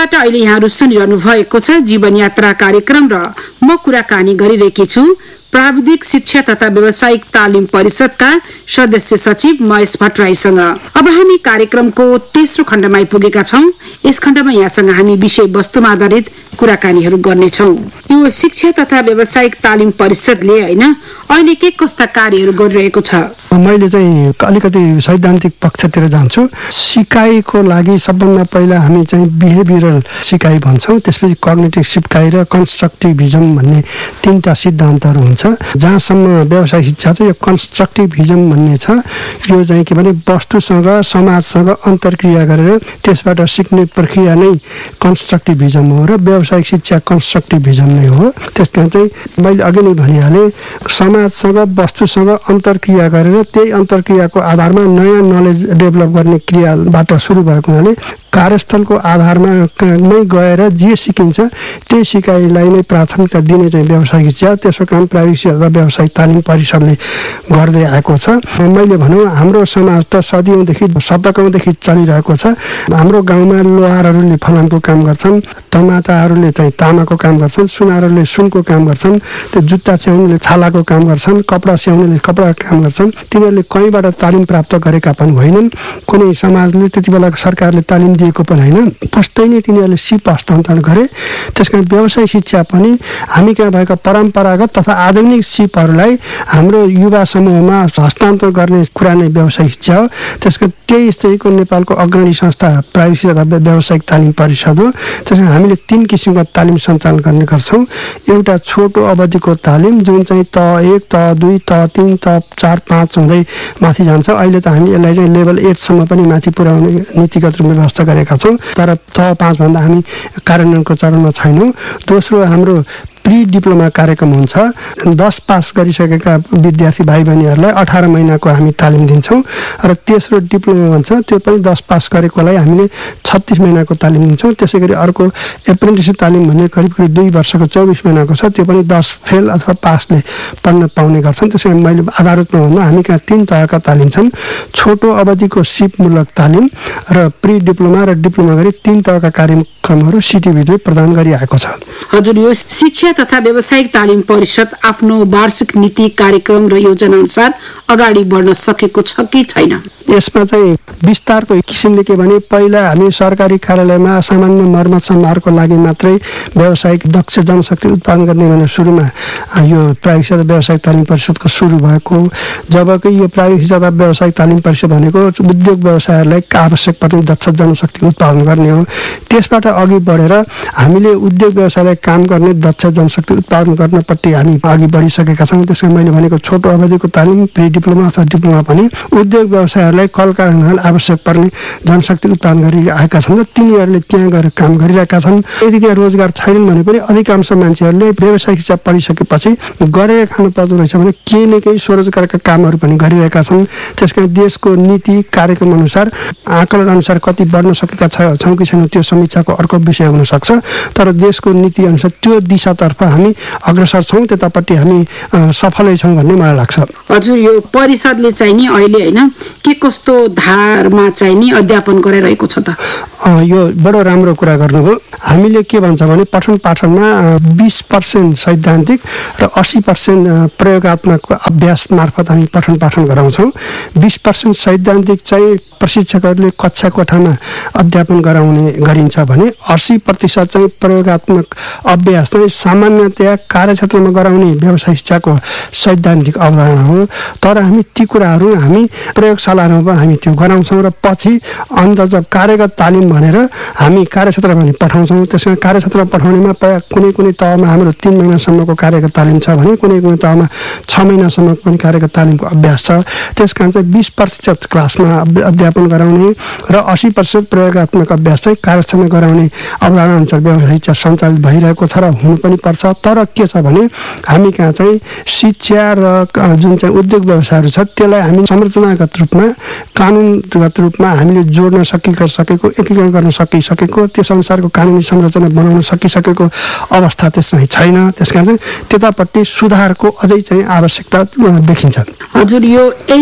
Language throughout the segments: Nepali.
रेडियोबाट अहिले यहाँहरू सुनिरहनु भएको छ जीवन यात्रा कार्यक्रम र म कुराकानी गरिरहेकी छु प्राविधिक शिक्षा तथा व्यावसायिक तालिम परिषदका सदस्य सचिव महेश भट्टराईसँग। अब हामी कार्यक्रमको तेस्रो खण्डमा आइपुगेका छौं। यस खण्डमा यहाँसँग हामी विषय वस्तुमा आधारित कुराकानीहरू गर्नेछौं। यो शिक्षा तथा व्यावसायिक तालिम परिषदले हैन अहिले के कस्ता कार्यहरू गरिरहेको छ? मैले चाहिँ अलिकति सैद्धान्तिक पक्षतिर जान्छु। सिकाइको लागि सबभन्दा पहिला हामी चाहिँ बिहेभियरल सिकाइ भन्छौँ, त्यसपछि कग्निटिभ सिकाइ र कन्स्ट्रक्टिभिजम भन्ने तीनटा सिद्धान्तहरू हुन्छ। जहाँसम्म व्यवसाय शिक्षा चाहिँ यो कन्स्ट्रक्टिभिजम भन्ने छ, यो चाहिँ के भने वस्तुसँग समाजसँग अन्तर्क्रिया गरेर त्यसबाट सिक्ने प्रक्रिया नै कन्स्ट्रक्टिभिजम हो र व्यावसायिक शिक्षा कन्स्ट्रक्टिभिजम नै हो। त्यस कारण चाहिँ मैले अघि नै भनिहालेँ, समाजसँग वस्तुसँग अन्तर्क्रिया गरेर त्यही अन्तर्क्रियाको आधारमा नयाँ नलेज डेभलप गर्ने क्रियाबाट सुरु भएको हुनाले कार्यस्थलको आधारमा नै गएर जे सिकिन्छ त्यही सिकाइलाई नै प्राथमिकता दिने चाहिँ व्यावसायिक शिक्षा, त्यसको काम प्राविधिक शिक्षा तथा व्यावसायिक तालिम परिषदले गर्दै आएको छ। मैले भनौँ हाम्रो समाज त सदियौँदेखि शतकौँदेखि चलिरहेको छ। हाम्रो गाउँमा लोहारहरूले फलामको काम गर्छन्, टमाटाहरूले चाहिँ तामाको काम गर्छन्, सुनारहरूले सुनको काम गर्छन्, त्यो जुत्ता स्याउनेले छालाको काम गर्छन्, कपडा स्याउनेले कपडाको काम गर्छन्। तिनीहरूले कहीँबाट तालिम प्राप्त गरेका पनि होइनन्, कुनै समाजले त्यति बेला सरकारले तालिम दिएको पनि होइन, पुस्तै नै तिनीहरूले सिप हस्तान्तरण गरे। त्यसकारण व्यवसायिक शिक्षा पनि हामी कहाँ भएका परम्परागत तथा आधुनिक सिपहरूलाई हाम्रो युवा समूहमा हस्तान्तरण गर्ने कुरा नै व्यवसायिक शिक्षा हो। त्यसकारण त्यही स्तरीको नेपालको अग्रणी संस्था प्राविधिक शिक्षा तथा व्यावसायिक तालिम परिषद हो। त्यसकारण हामीले 3 किसिमका तालिम सञ्चालन गर्ने गर्छौँ। एउटा छोटो अवधिको तालिम जुन चाहिँ त 1, त 2, त 3, त 4, 5 हुँदै माथि जान्छ। अहिले त हामी यसलाई चाहिँ लेभल 8 सम्म पनि माथि पुर्याउने नीतिगत रूपमा व्यवस्था गरेका छौँ, तर त 5 भन्दा हामी कार्यान्वयनको चरणमा छैनौँ। दोस्रो हाम्रो प्री डिप्लोमा कार्यक्रम हुन्छ। 10 पास गरिसकेका विद्यार्थी भाइ बहिनीहरूलाई 18 महिनाको हामी तालिम दिन्छौँ र तेस्रो डिप्लोमा भन्छ, त्यो पनि 10 पास गरेकोलाई हामीले 36 महिनाको तालिम दिन्छौँ। त्यसै गरी अर्को एप्रेन्टिससिप तालिम भन्ने करिब 2 वर्षको 24 महिनाको छ, त्यो पनि 10 फेल अथवा पासले पढ्न पाउने गर्छन्। त्यसै गरी मैले आधारमा भन्दा हामी कहाँ 3 तहका तालिम छन्। छोटो अवधिको सिपमूलक तालिम र प्री डिप्लोमा र डिप्लोमा गरी 3 तहका कार्यक्रमहरू सिटिभीले प्रदान गरिआएको छ। हजुर, यो शिक्षा तथा व्यावसायिक तालिम परिषद आफ्नो वार्षिक नीति कार्यक्रम र योजना अनुसार अगाडि बढ्न सकेको छ कि छैन? यसमा चाहिँ विस्तारको किसिमले के भने पहिला हामी सरकारी कार्यालयमा सामान्य मर्मत समारोहको लागि मात्रै व्यावसायिक दक्ष जनशक्ति उत्पादन गर्ने भनेर सुरुमा यो प्राविधिक शिक्षा व्यावसायिक तालिम परिषदको सुरु भएको, जबकि यो प्राविधिक शिक्षा तथा व्यावसायिक तालिम परिषद भनेको उद्योग व्यवसायहरूलाई आवश्यक पर्ने दक्ष जनशक्ति उत्पादन गर्ने हो। त्यसबाट अघि बढेर हामीले उद्योग व्यवसायलाई काम गर्ने दक्ष जनशक्ति उत्पादन गर्नपट्टि हामी अघि बढिसकेका छौँ। त्यसमा मैले भनेको छोटो अवधिको तालिम प्री डिप्लोमा अथवा डिप्लोमा पनि उद्योग व्यवसायहरूलाई कल कारखानामा आवश्यक पर्ने जनशक्ति उत्पादन गरिरहेका छन् र तिनीहरूले त्यहाँ गएर काम गरिरहेका छन्। यदि त्यहाँ रोजगार छैनन् भने पनि अधिकांश मान्छेहरूले व्यवसायिक शिक्षा पढिसकेपछि गरेर खानु पर्दो रहेछ भने केही न केही स्वरोजगारका कामहरू पनि गरिरहेका छन्। त्यसकारण देशको नीति कार्यक्रम अनुसार आकलन अनुसार कति बढ्न सकेका छौँ कि छैनौँ त्यो समीक्षाको अर्को विषय हुन सक्छ, तर देशको नीति अनुसार त्यो दिशातर्फ हामी अग्रसर छौँ, त्यतापट्टि हामी सफलै छौँ भन्ने मलाई लाग्छ। हजुर, यो परिषदले चाहिँ नि अहिले हैन के कस्तो धारमा चाहिँ नि अध्यापन गरिरहेको छ त? यो बडो राम्रो कुरा गर्नुभयो। हामीले के भन्छ भने पठन पाठनमा 20% सैद्धान्तिक र 80% प्रयोगात्मक अभ्यास मार्फत हामी पठन पाठन गराउँछौँ। 20% सैद्धान्तिक चाहिँ प्रशिक्षकहरूले कक्षा कोठामा अध्यापन गराउने गरिन्छ भने 80% चाहिँ प्रयोगात्मक अभ्यास चाहिँ सामान्यतया कार्यक्षेत्रमा गराउने व्यावसायिक शिक्षाको सैद्धान्तिक अवधारणा हो। तर हामी ती कुराहरू हामी प्रयोगशालाहरूमा हामी त्यो गराउँछौँ र पछि अन्ततः कार्यगत तालिम भनेर हामी कार्यक्षेत्रमा पनि पठाउँछौँ। त्यसमा कार्यक्षेत्रमा पठाउनेमा कुनै कुनै तहमा हाम्रो 3 महिनासम्मको कार्यगत तालिम छ भने कुनै कुनै तहमा 6 महिनासम्मको पनि कार्यगत तालिमको अभ्यास छ। त्यस कारण चाहिँ 20% क्लासमा अध्यापन गराउने र 80% प्रयोगात्मक अभ्यास चाहिँ कार्यस्थलमा गराउने अवधारणा अनुसार व्यावसायिक शिक्षा सञ्चालित भइरहेको छ र हुनु पनि पर्छ। तर के छ भने हामी कहाँ चाहिँ शिक्षा र जुन चाहिँ उद्योग व्यवसायहरू छ त्यसलाई हामी संरचनागत रूपमा कानुनगत रूपमा हामीले जोड्न सकेको एकीकरण नियन्त्रण गर्न सकिसकेको, त्यस अनुसारको कानुनी संरचना बनाउन सकिसकेको अवस्था त्यसमा छैन। त्यसकारण चाहिँ त्यतापट्टि सुधारको अझै चाहिँ आवश्यकता देखिन्छ। हजुर, यो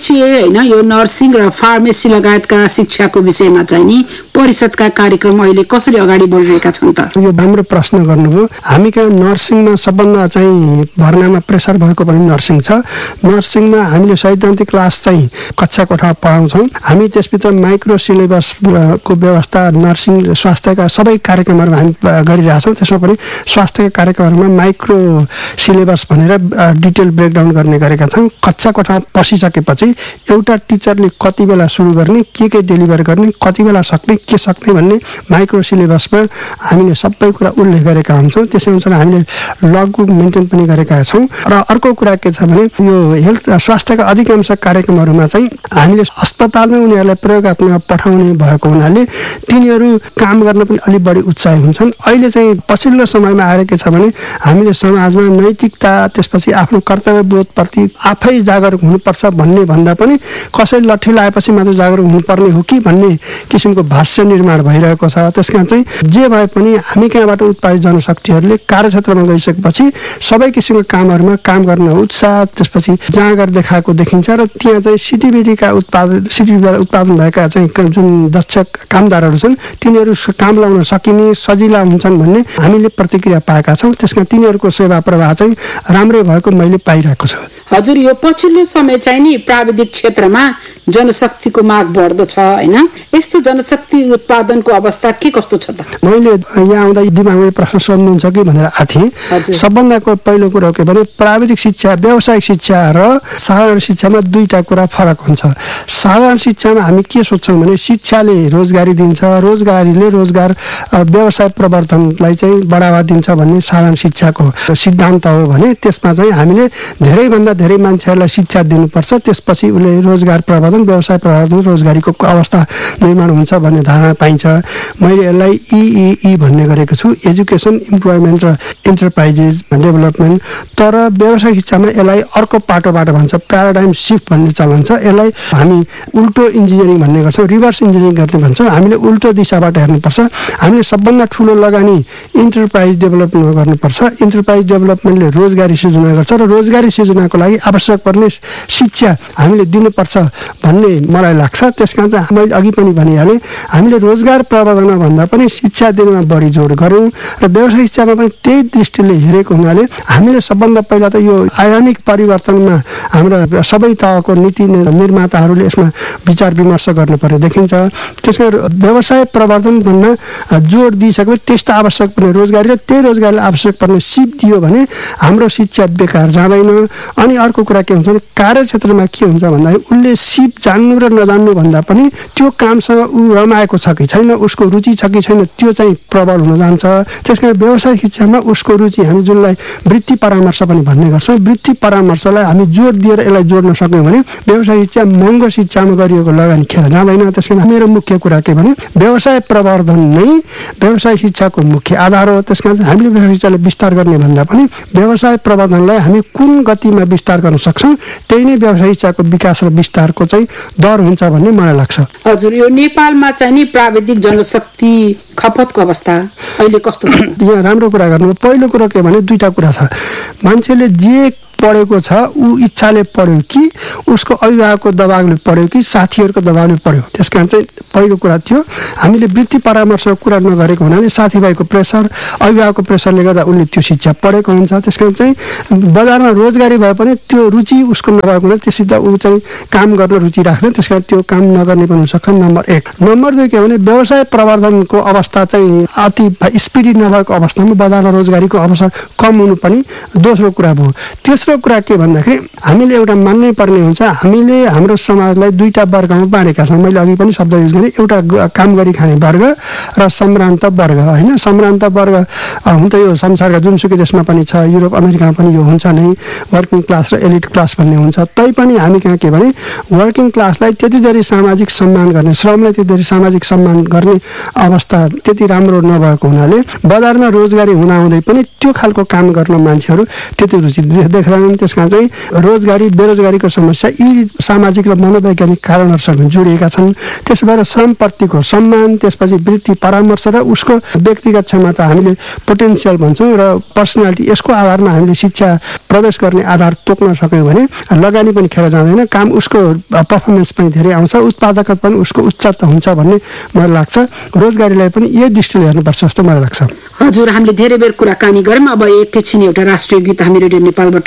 HA होइन, यो नर्सिङ र फार्मेसी लगायतका शिक्षाको विषयमा चाहिँ नि परिषदका कार्यक्रम अहिले कसरी अगाडि बढिरहेका छन् त? यो राम्रो प्रश्न गर्नुभयो। हामी कहाँ नर्सिङमा सबभन्दा चाहिँ भर्नामा प्रेसर भएको पनि नर्सिङ छ। नर्सिङमा हामीले सैद्धान्तिक क्लास चाहिँ कक्षा कोठा पढाउँछौँ। हामी त्यसभित्र माइक्रो सिलेबसको व्यवस्था नर्सिङ स्वास्थ्यका सबै कार्यक्रमहरू हामी गरिरहेछौँ। त्यसमा पनि स्वास्थ्यका कार्यक्रमहरूमा माइक्रो सिलेबस भनेर डिटेल ब्रेकडाउन गर्ने गरेका छौँ। कक्षा कोठा पसिसकेपछि एउटा टिचरले कति बेला सुरु गर्ने, के डेलिभर गर्ने, कति बेला सक्ने, के सक्ने भन्ने माइक्रो सिलेबसमा हामीले सबै कुरा उल्लेख गरेका हुन्छौँ। त्यसै अनुसार हामीले लगबुक मेन्टेन पनि गरेका छौँ। र अर्को कुरा के छ भने यो हेल्थ स्वास्थ्यका अधिकांश कार्यक्रमहरूमा चाहिँ हामीले अस्पतालमै उनीहरूलाई प्रयोगत्मक पठाउने भएको हुनाले तिनीहरू काम गर्न पनि अलिक बढी उत्साही हुन्छन्। अहिले चाहिँ पछिल्लो समयमा आएर के छ भने हामीले समाजमा नैतिकता, त्यसपछि आफ्नो कर्तव्यबोधप्रति आफै जागरुक हुनुपर्छ भन्ने भन्दा पनि कसैले लट्ठी लगाएपछि मात्र जागरुक हुनुपर्ने हो कि भन्ने किसिमको भाष्य निर्माण भइरहेको छ। त्यसकारण चाहिँ जे भए पनि हामी कहाँबाट उत्पादित जनशक्तिहरूले कार्यक्षेत्रमा गइसकेपछि सबै किसिमको कामहरूमा काम गर्न उत्साह, त्यसपछि जाँगर देखाएको देखिन्छ। र त्यहाँ चाहिँ सिटिबिटीका उत्पादन भएका चाहिँ जुन दक्ष कामदारहरू छन् तिनीहरू काम लाउन सकिने, सजिला हुन्छन् भन्ने हामीले प्रतिक्रिया पाएका छौँ। त्यसमा तिनीहरूको सेवा प्रवाह चाहिँ राम्रै भएको मैले पाइरहेको छु। हजुर, यो पछिल्लो समय चाहिँ नि प्राविधिक क्षेत्रमा जनशक्तिको माग बढ्दो छ होइन? यस्तो जनशक्ति उत्पादनको अवस्था के कस्तो छ त? मैले यहाँ आउँदा दिमागमा प्रश्न सोध्नुहुन्छ कि भनेर आएको थिएँ। सबभन्दा पहिलो कुरो के भने प्राविधिक शिक्षा, व्यावसायिक शिक्षा र साधारण शिक्षामा दुईटा कुरा फरक हुन्छ। साधारण शिक्षामा हामी के सोच्छौँ भने शिक्षाले रोजगारी दिन्छ, रोजगारीले रोजगार व्यवसाय प्रवर्धनलाई चाहिँ बढावा दिन्छ भन्ने साधारण शिक्षाको सिद्धान्त हो भने त्यसमा चाहिँ हामीले धेरैभन्दा धेरै मान्छेहरूलाई शिक्षा दिनुपर्छ, त्यसपछि उसले रोजगार प्रवर्धन, व्यवसाय प्रवर्धन, रोजगारीको अवस्था निर्माण हुन्छ भन्ने धारणा पाइन्छ। मैले यसलाई EEE भन्ने गरेको छु, एजुकेसन, इम्प्लोइमेन्ट र इन्टरप्राइजेस डेभलपमेन्ट। तर व्यवसायिक शिक्षामा यसलाई अर्को पाटोबाट भन्छ, प्याराडाइम सिफ्ट भन्ने चलन छ। यसलाई हामी उल्टो इन्जिनियरिङ भन्ने गर्छौँ, रिभर्स इन्जिनियरिङ गर्ने भन्छौँ। हामीले उल्टो दिशाबाट हेर्नुपर्छ। हामीले सबभन्दा ठुलो लगानी इन्टरप्राइज डेभलपमेन्टमा गर्नुपर्छ। इन्टरप्राइज डेभलपमेन्टले रोजगारी सिर्जना गर्छ र रोजगारी सिर्जनाको लागि आवश्यक पर्ने शिक्षा हामीले दिनुपर्छ भन्ने मलाई लाग्छ। त्यसकारण चाहिँ मैले अघि पनि भनिहालेँ, हामीले रोजगार प्रवर्धनमा भन्दा पनि शिक्षा दिनमा बढी जोड गऱ्यौँ र व्यवसाय शिक्षामा पनि त्यही दृष्टिले हेरेको हुनाले हामीले सबभन्दा पहिला त यो आयामिक परिवर्तनमा हाम्रो सबै तहको नीति निर्माताहरूले यसमा विचार विमर्श गर्नु पर्ने देखिन्छ। त्यसकारण व्यवसाय प्रवर्धन भन्न जोड दिइसकेपछि त्यस्तो आवश्यक पर्ने रोजगारी र त्यही रोजगारीले आवश्यक पर्ने सिप दियो भने हाम्रो शिक्षा बेकार जाँदैन। अनि अर्को कुरा के हुन्छ भने कार्यक्षेत्रमा के हुन्छ भन्दाखेरि उसले सिप जान्नु र नजान्नु भन्दा पनि त्यो कामसँग ऊ रमाएको छ कि छैन, उसको रुचि छ कि छैन, त्यो चाहिँ प्रबल हुन जान्छ। त्यसकारण व्यवसायिक शिक्षामा उसको रुचि, हामी जुनलाई वृत्ति परामर्श पनि भन्ने गर्छौँ, वृत्ति परामर्शलाई हामी जोड दिएर यसलाई जोड्न सक्यौँ भने व्यवसायिक शिक्षा महँगो शिक्षामा गरिएको लगानी खेर जाँदैन। त्यसकारण मेरो मुख्य कुरा के भने व्यवसाय प्रवर्धन नै व्यवसाय शिक्षाको मुख्य आधार हो। त्यसकारण हामीले व्यवसाय शिक्षालाई विस्तार गर्ने भन्दा पनि व्यवसाय प्रवर्धनलाई हामी कुन गतिमा विस्तार गर्न सक्छौँ त्यही नै व्यवसाय शिक्षाको विकास र विस्तारको चाहिँ दर हुन्छ भन्ने मलाई लाग्छ। हजुर, यो नेपालमा चाहिँ नि प्राविधिक जनशक्ति खपतको अवस्था अहिले कस्तो छ? यहाँ राम्रो कुरा गर्नु। पहिलो कुरो के भने दुईटा कुरा छ। मान्छेले जे पढेको छ ऊ इच्छाले पढ्यो कि उसको अभिभावकको दबावले पढ्यो कि साथीहरूको दबावले पढ्यो। त्यसकारण चाहिँ पहिलो कुरा थियो हामीले वृत्ति परामर्शको कुरा नगरेको हुनाले साथीभाइको प्रेसर, अभिभावकको प्रेसरले गर्दा उसले त्यो शिक्षा पढेको हुन्छ। त्यसकारण चाहिँ बजारमा रोजगारी भए पनि त्यो रुचि उसको नभएको हुनाले त्यससित ऊ चाहिँ काम गर्न रुचि राख्दैन। त्यसकारण त्यो काम नगर्ने पनि हुनसक्छ। नम्बर 1। नम्बर 2 के भने व्यवसाय प्रवर्धनको अवस्था चाहिँ अति स्पिडी नभएको अवस्थामा बजारमा रोजगारीको अवसर कम हुनु पनि दोस्रो कुरा भयो। तेस्रो कुरा के भन्दाखेरि हामीले एउटा मान्नै पर्ने हुन्छ, हामीले हाम्रो समाजलाई दुईटा वर्गमा बाँडेका छौँ। मैले अघि पनि शब्द युज गरेँ, एउटा काम गरी खाने वर्ग र सम्भ्रान्त वर्ग होइन। सम्भ्रान्त वर्ग हुन त यो संसारका जुनसुकै देशमा पनि छ, युरोप अमेरिकामा पनि यो हुन्छ नै, वर्किङ क्लास र एलिट क्लास भन्ने हुन्छ। तैपनि हामी कहाँ के भने वर्किङ क्लासलाई त्यति धेरै सामाजिक सम्मान गर्ने, श्रमलाई त्यति धेरै सामाजिक सम्मान गर्ने अवस्था त्यति राम्रो नभएको हुनाले बजारमा रोजगारी हुँदाहुँदै पनि त्यो खालको काम गर्न मान्छेहरू त्यति रुचि देख्दैन। जान्छन्। त्यसकारण चाहिँ रोजगारी बेरोजगारीको समस्या यी सामाजिक र मनोवैज्ञानिक कारणहरूसँग जोडिएका छन्। त्यसो भएर श्रमप्रतिको सम्मान, त्यसपछि वृत्ति परामर्श र उसको व्यक्तिगत क्षमता हामीले पोटेन्सियल भन्छौँ र पर्सनालिटी, यसको आधारमा हामीले शिक्षा प्रवेश गर्ने आधार तोक्न सक्यौँ भने लगानी पनि खेर जाँदैन, काम उसको पर्फर्मेन्स पनि धेरै आउँछ, उत्पादकता पनि उसको उच्च हुन्छ भन्ने मलाई लाग्छ। रोजगारीलाई पनि यही दृष्टिले हेर्नुपर्छ जस्तो मलाई लाग्छ। हजुर, हामीले धेरै बेर कुराकानी गऱ्यौँ। अब एकैछिन एउटा राष्ट्रिय गीत हामी रेडियो नेपालबाट